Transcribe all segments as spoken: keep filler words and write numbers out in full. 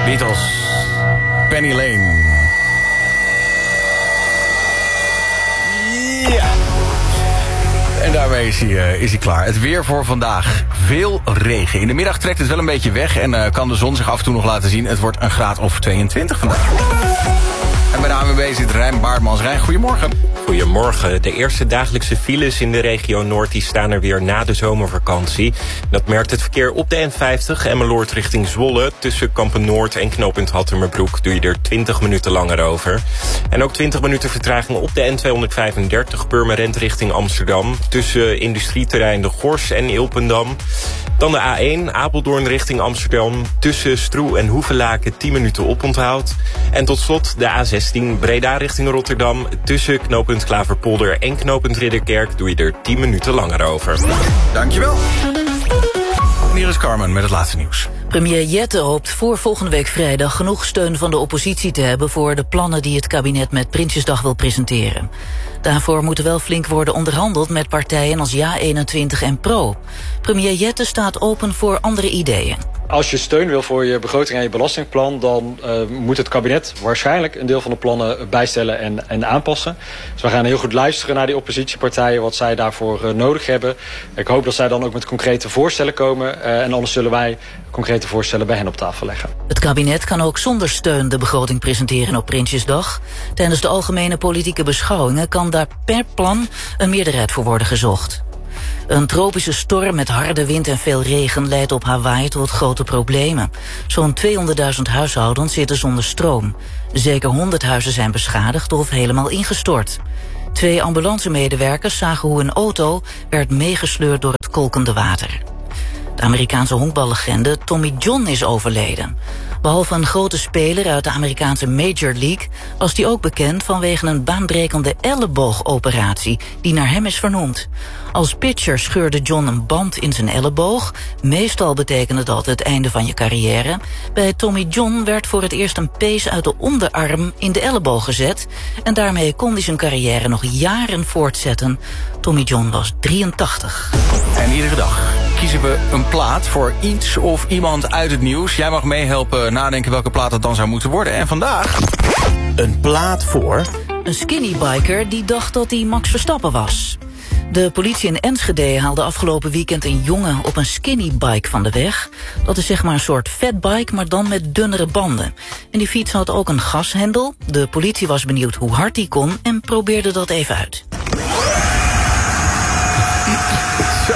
Beatles, Penny Lane. Ja. En daarmee is hij, uh, is hij klaar. Het weer voor vandaag. Veel regen. In de middag trekt het wel een beetje weg en uh, kan de zon zich af en toe nog laten zien. Het wordt een graad of tweeëntwintig vandaag. En bij de A N W B zit Rijn Baartmans. Rijn, goedemorgen. Goedemorgen. De eerste dagelijkse files in de regio Noord die staan er weer na de zomervakantie. Dat merkt het verkeer op de N vijftig, Emmeloord richting Zwolle. Tussen Kampen-Noord en knooppunt Hattemerbroek doe je er twintig minuten langer over. En ook twintig minuten vertraging op de N tweehonderdvijfendertig, Purmerend richting Amsterdam. Tussen industrieterrein De Gors en Ilpendam. Dan de A één, Apeldoorn richting Amsterdam. Tussen Stroe en Hoevelaken tien minuten oponthoud. En tot slot de A zestien, Breda richting Rotterdam. Tussen knooppunt Klaverpolder en knooppunt Ridderkerk doe je er tien minuten langer over. Dankjewel. En hier is Carmen met het laatste nieuws. Premier Jette hoopt voor volgende week vrijdag genoeg steun van de oppositie te hebben voor de plannen die het kabinet met Prinsjesdag wil presenteren. Daarvoor moet er wel flink worden onderhandeld met partijen als Ja eenentwintig en Pro. Premier Jette staat open voor andere ideeën. Als je steun wil voor je begroting en je belastingplan, dan uh, moet het kabinet waarschijnlijk een deel van de plannen bijstellen en, en aanpassen. Dus we gaan heel goed luisteren naar die oppositiepartijen, wat zij daarvoor uh, nodig hebben. Ik hoop dat zij dan ook met concrete voorstellen komen. Uh, en anders zullen wij concrete voorstellen bij hen op tafel leggen. Het kabinet kan ook zonder steun de begroting presenteren op Prinsjesdag. Tijdens de algemene politieke beschouwingen kan daar per plan een meerderheid voor worden gezocht. Een tropische storm met harde wind en veel regen leidt op Hawaii tot grote problemen. Zo'n tweehonderdduizend huishoudens zitten zonder stroom. Zeker honderd huizen zijn beschadigd of helemaal ingestort. Twee ambulancemedewerkers zagen hoe een auto werd meegesleurd door het kolkende water. De Amerikaanse honkballegende Tommy John is overleden. Behalve een grote speler uit de Amerikaanse Major League was hij ook bekend vanwege een baanbrekende elleboogoperatie die naar hem is vernoemd. Als pitcher scheurde John een band in zijn elleboog. Meestal betekende dat het einde van je carrière. Bij Tommy John werd voor het eerst een pees uit de onderarm in de elleboog gezet. En daarmee kon hij zijn carrière nog jaren voortzetten. Tommy John was drieëntachtig. En iedere dag kiezen we een plaat voor iets of iemand uit het nieuws. Jij mag meehelpen nadenken welke plaat het dan zou moeten worden. En vandaag een plaat voor een skinnybiker die dacht dat hij Max Verstappen was. De politie in Enschede haalde afgelopen weekend een jongen op een skinnybike van de weg. Dat is zeg maar een soort fatbike, maar dan met dunnere banden. En die fiets had ook een gashendel. De politie was benieuwd hoe hard die kon en probeerde dat even uit. Zo.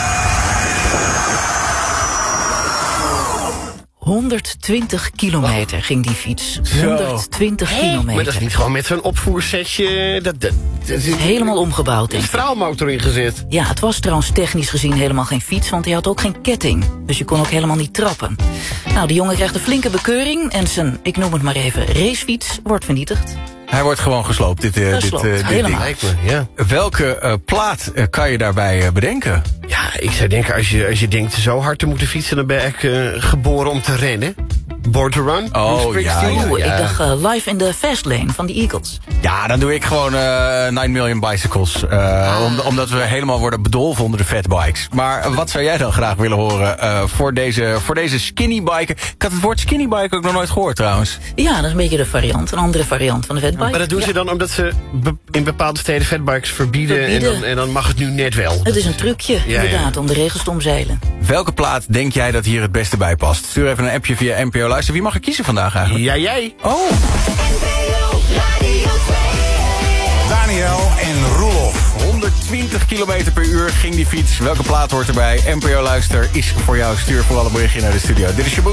honderdtwintig kilometer ging die fiets. honderdtwintig Hé, kilometer. maar dat is niet gewoon met zo'n opvoersetje. Dat, dat, dat is helemaal omgebouwd. Er is een straalmotor ingezet. Ja, het was trouwens technisch gezien helemaal geen fiets, want hij had ook geen ketting. Dus je kon ook helemaal niet trappen. Nou, de jongen krijgt een flinke bekeuring en zijn, ik noem het maar even, racefiets wordt vernietigd. Hij wordt gewoon gesloopt, dit, uh, gesloopt, dit, uh, dit helemaal. ding. Me, ja. Welke uh, plaat uh, kan je daarbij uh, bedenken? Ja, ik zou denken, als je, als je denkt zo hard te moeten fietsen, dan ben ik uh, geboren om te rennen. Born to Run. Oh, ja, ja, Oeh, ja. ik dacht uh, Live in the Fast Lane van de Eagles. Ja, dan doe ik gewoon uh, nine million Bicycles. Uh, ah. om, omdat we helemaal worden bedolven onder de fatbikes. Maar uh, wat zou jij dan graag willen horen uh, voor, deze, voor deze skinnybiker? Ik had het woord skinnybiker ook nog nooit gehoord trouwens. Ja, dat is een beetje de variant. Een andere variant van de fatbike. Maar dat doen ja. ze dan omdat ze be- in bepaalde steden fatbikes verbieden. verbieden. En, dan, en dan mag het nu net wel. Het is een trucje, ja, inderdaad, ja. om de regels te omzeilen. Welke plaat denk jij dat hier het beste bij past? Stuur even een appje via N P O Luister. Wie mag er kiezen vandaag eigenlijk? Ja, jij. Oh. Daniel en Roelof. honderdtwintig kilometer per uur ging die fiets. Welke plaat hoort erbij? N P O Luister is voor jou. Stuur voor alle berichtje naar de studio. Dit is je